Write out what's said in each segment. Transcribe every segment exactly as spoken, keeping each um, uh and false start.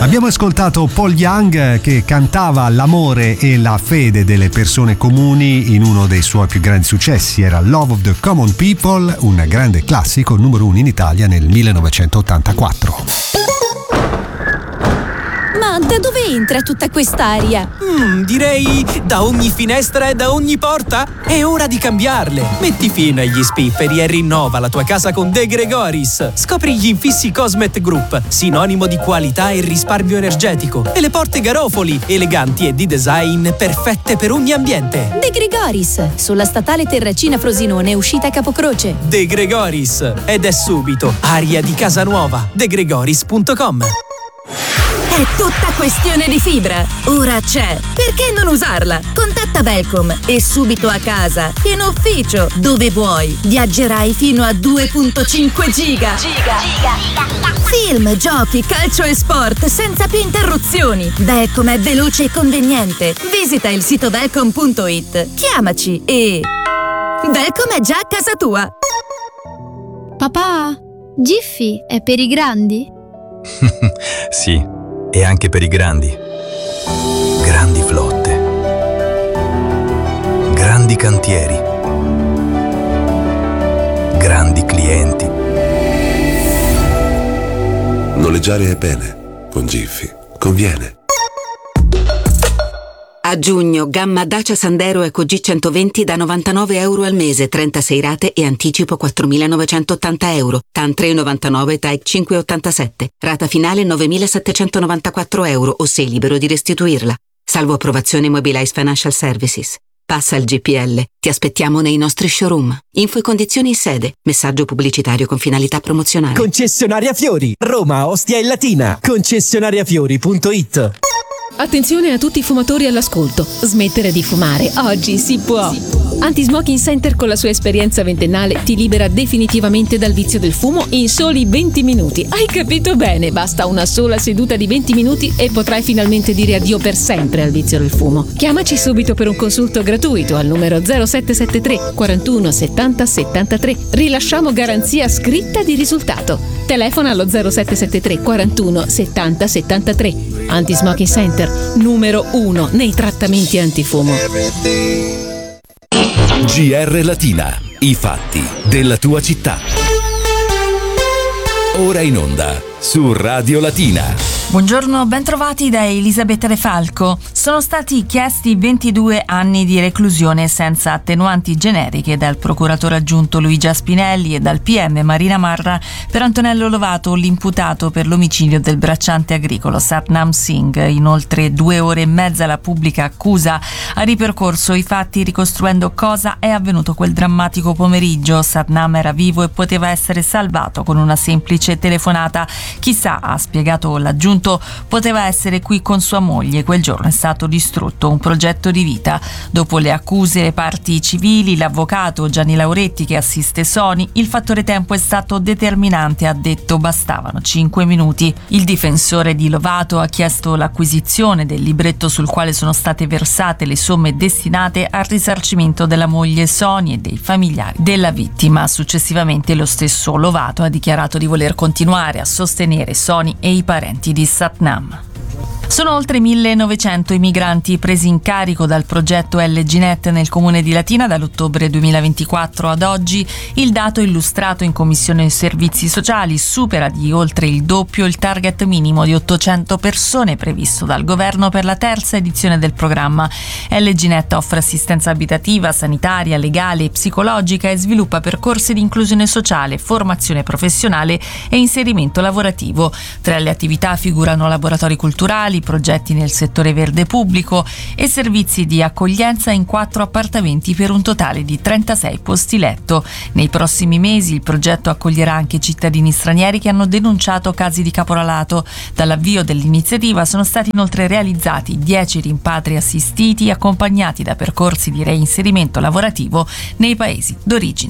Abbiamo ascoltato Paul Young che cantava l'amore e la fede delle persone comuni in uno dei suoi più grandi successi. Era Love of the Common People, un grande classico, numero uno in Italia nel millenovecentottantaquattro. Ma da dove entra tutta quest'aria? Mm, direi da ogni finestra e da ogni porta. È ora di cambiarle. Metti fine agli spifferi e rinnova la tua casa con De Gregoris. Scopri gli infissi Cosmet Group, sinonimo di qualità e risparmio energetico. E le porte Garofoli, eleganti e di design perfette per ogni ambiente. De Gregoris, sulla statale Terracina Frosinone, uscita Capocroce. De Gregoris. Ed è subito aria di casa nuova. de gregoris punto com. È tutta questione di fibra. Ora c'è. Perché non usarla? Contatta Velcom e subito a casa, in ufficio, dove vuoi. Viaggerai fino a due virgola cinque giga. Giga. Film, giochi, calcio e sport senza più interruzioni. Velcom è veloce e conveniente. Visita il sito velcom punto it. Chiamaci e... Velcom è già a casa tua. Papà, Jiffy è per i grandi? Sì. E anche per i grandi. Grandi flotte. Grandi cantieri. Grandi clienti. Noleggiare è bene. Con Jiffy conviene. A giugno, gamma Dacia Sandero Eco G centoventi da novantanove euro al mese, trentasei rate e anticipo quattromilanovecentottanta euro. T A N tre virgola novantanove, T A E C cinque virgola ottantasette. Rata finale novemilasettecentonovantaquattro euro o sei libero di restituirla. Salvo approvazione Mobilize Financial Services. Passa il G P L. Ti aspettiamo nei nostri showroom. Info e condizioni in sede. Messaggio pubblicitario con finalità promozionale. Concessionaria Fiori, Roma, Ostia e Latina. concessionariafiori punto it. Attenzione a tutti i fumatori all'ascolto. Smettere di fumare oggi si può. Anti-Smoking Center con la sua esperienza ventennale ti libera definitivamente dal vizio del fumo in soli venti minuti. Hai capito bene? Basta una sola seduta di venti minuti e potrai finalmente dire addio per sempre al vizio del fumo. Chiamaci subito per un consulto gratuito al numero zero sette sette tre quarantuno settanta settantatré. Rilasciamo garanzia scritta di risultato. Telefona allo zero sette sette tre quarantuno settanta settantatré. Anti-Smoking Center, numero uno nei trattamenti antifumo. G R Latina, i fatti della tua città. Ora in onda su Radio Latina. Buongiorno, ben trovati da Elisabetta De Falco. Sono stati chiesti ventidue anni di reclusione senza attenuanti generiche dal procuratore aggiunto Luigia Spinelli e dal P M Marina Marra per Antonello Lovato, l'imputato per l'omicidio del bracciante agricolo Satnam Singh. In oltre due ore e mezza la pubblica accusa ha ripercorso i fatti ricostruendo cosa è avvenuto quel drammatico pomeriggio. Satnam era vivo e poteva essere salvato con una semplice telefonata. Chissà, ha spiegato l'aggiunto, poteva essere qui con sua moglie. Quel giorno è stato distrutto un progetto di vita. Dopo le accuse, le parti civili, l'avvocato Gianni Lauretti che assiste Sony, il fattore tempo è stato determinante, ha detto. Bastavano cinque minuti. Il difensore di Lovato ha chiesto l'acquisizione del libretto sul quale sono state versate le somme destinate al risarcimento della moglie Sony e dei familiari della vittima. Successivamente lo stesso Lovato ha dichiarato di voler continuare a sostenere Sony e i parenti di Satnam. Sono oltre millenovecento i migranti presi in carico dal progetto L G Net nel comune di Latina dall'ottobre duemilaventiquattro ad oggi. Il dato illustrato in Commissione Servizi Sociali supera di oltre il doppio il target minimo di ottocento persone previsto dal governo per la terza edizione del programma. L G Net offre assistenza abitativa, sanitaria, legale e psicologica e sviluppa percorsi di inclusione sociale, formazione professionale e inserimento lavorativo. Tra le attività figurano laboratori culturali, progetti nel settore verde pubblico e servizi di accoglienza in quattro appartamenti per un totale di trentasei posti letto. Nei prossimi mesi il progetto accoglierà anche cittadini stranieri che hanno denunciato casi di caporalato. Dall'avvio dell'iniziativa sono stati inoltre realizzati dieci rimpatri assistiti accompagnati da percorsi di reinserimento lavorativo nei paesi d'origine.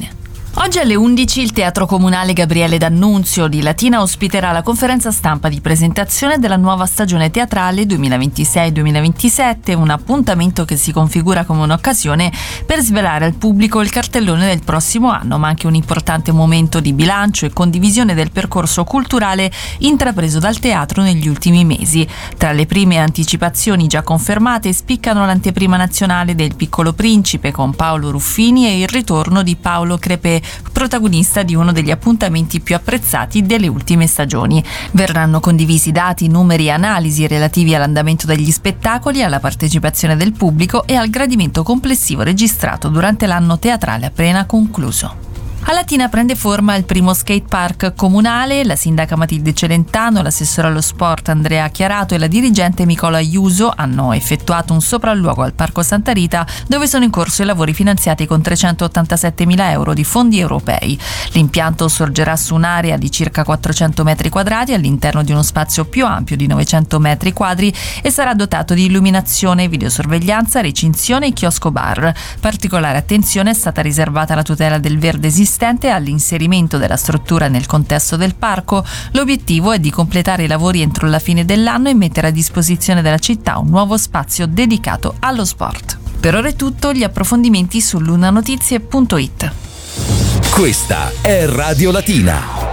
Oggi alle undici il Teatro Comunale Gabriele D'Annunzio di Latina ospiterà la conferenza stampa di presentazione della nuova stagione teatrale duemilaventisei duemilaventisette, un appuntamento che si configura come un'occasione per svelare al pubblico il cartellone del prossimo anno, ma anche un importante momento di bilancio e condivisione del percorso culturale intrapreso dal teatro negli ultimi mesi. Tra le prime anticipazioni già confermate spiccano l'anteprima nazionale del Piccolo Principe con Paolo Ruffini e il ritorno di Paolo Crepè, protagonista di uno degli appuntamenti più apprezzati delle ultime stagioni. Verranno condivisi dati, numeri e analisi relativi all'andamento degli spettacoli, alla partecipazione del pubblico e al gradimento complessivo registrato durante l'anno teatrale appena concluso. A Latina prende forma il primo skate park comunale. La sindaca Matilde Celentano, l'assessore allo sport Andrea Chiarato e la dirigente Nicola Iuso hanno effettuato un sopralluogo al Parco Santa Rita, dove sono in corso i lavori finanziati con trecentottantasettemila euro di fondi europei. L'impianto sorgerà su un'area di circa quattrocento metri quadrati all'interno di uno spazio più ampio di novecento metri quadri e sarà dotato di illuminazione, videosorveglianza, recinzione e chiosco bar. Particolare attenzione è stata riservata alla tutela del verde esistente e all'inserimento della struttura nel contesto del parco. L'obiettivo è di completare i lavori entro la fine dell'anno e mettere a disposizione della città un nuovo spazio dedicato allo sport. Per ora è tutto, gli approfondimenti su lunanotizie punto it. Questa è Radio Latina.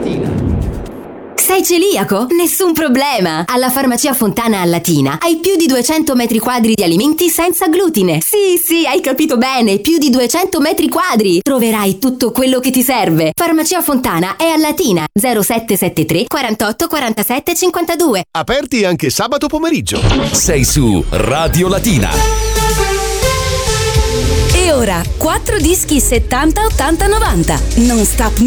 Sei celiaco? Nessun problema! Alla Farmacia Fontana a Latina hai più di duecento metri quadri di alimenti senza glutine. Sì, sì, hai capito bene, più di duecento metri quadri! Troverai tutto quello che ti serve. Farmacia Fontana è a Latina, zero sette sette tre quarantotto quarantasette cinquantadue. Aperti anche sabato pomeriggio. Sei su Radio Latina. E ora, quattro dischi settanta ottanta novanta. Non stop